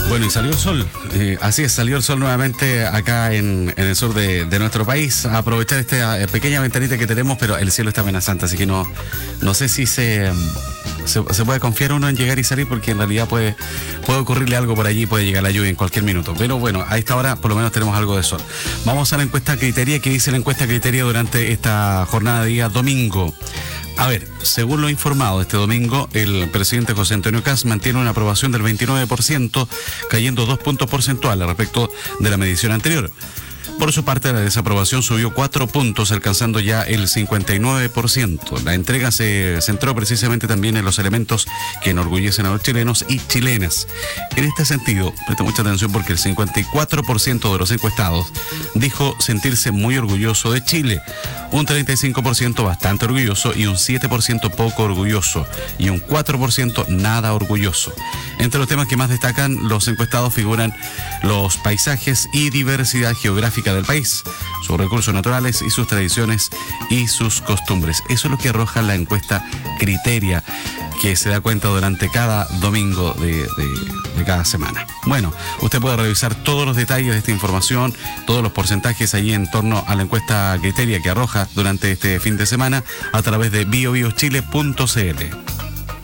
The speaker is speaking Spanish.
Bueno, y salió el sol. Así es, salió el sol nuevamente acá en el sur de nuestro país. A aprovechar esta pequeña ventanita que tenemos, pero el cielo está amenazante, así que no sé si se puede confiar uno en llegar y salir, porque en realidad puede ocurrirle algo por allí, puede llegar la lluvia en cualquier minuto. Pero bueno, a esta hora por lo menos tenemos algo de sol. Vamos a la encuesta Criteria. ¿Qué dice la encuesta Criteria durante esta jornada de día domingo? A ver, según lo informado este domingo, el presidente José Antonio Kast mantiene una aprobación del 29%, cayendo 2 puntos porcentuales respecto de la medición anterior. Por su parte, la desaprobación subió 4 puntos, alcanzando ya el 59%. La entrega se centró precisamente también en los elementos que enorgullecen a los chilenos y chilenas. En este sentido, presta mucha atención porque el 54% de los encuestados dijo sentirse muy orgulloso de Chile, un 35% bastante orgulloso y un 7% poco orgulloso y un 4% nada orgulloso. Entre los temas que más destacan los encuestados figuran los paisajes y diversidad geográfica del país, sus recursos naturales y sus tradiciones y sus costumbres. Eso es lo que arroja la encuesta Criteria, que se da cuenta durante cada domingo de cada semana. Bueno, usted puede revisar todos los detalles de esta información, todos los porcentajes ahí en torno a la encuesta Criteria que arroja durante este fin de semana a través de biobiochile.cl.